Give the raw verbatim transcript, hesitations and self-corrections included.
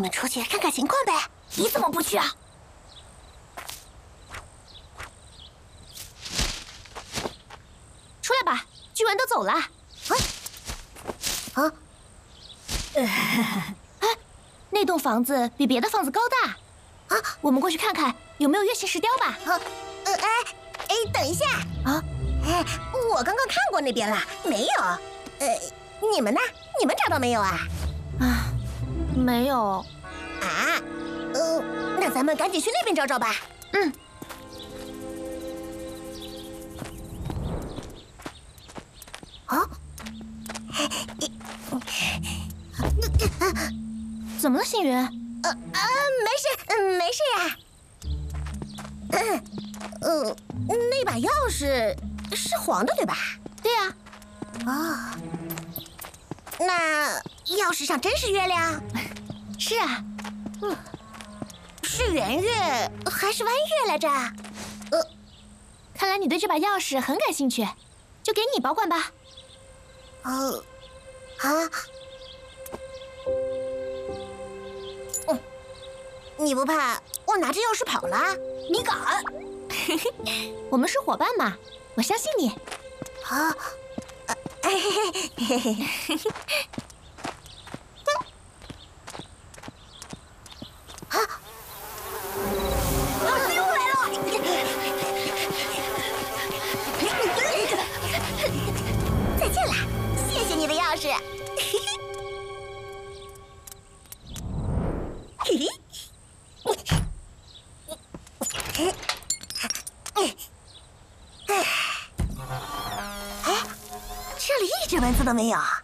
你们出去看看情况呗。 你怎么不去啊？出来吧，巨文都走了。啊？ 啊？ 哎，那栋房子比别的房子高大。啊，我们过去看看有没有月形石雕吧。 啊，呃，哎，哎，等一下啊！ 哎，我刚刚看过那边了，没有。呃，你们呢？你们找到没有啊？ 啊，没有。 啊？呃，那咱们赶紧去那边找找吧。 嗯。 啊？ 怎么了，星云？ 呃呃，没事，嗯，没事呀。嗯，呃，那把钥匙是黄的，对吧？ 对呀。 哦，那钥匙上真是月亮？ 是啊。 嗯，是圆月还是弯月来着？呃， 看来你对这把钥匙很感兴趣，就给你保管吧。 呃，啊。嗯，你不怕我拿着钥匙跑了？ 你敢？我们是伙伴嘛，我相信你。 啊，嘿嘿嘿嘿嘿。啊！ 老师又来了！ 再见了，谢谢你的钥匙。嘿嘿。哎，这里一只蚊子都没有。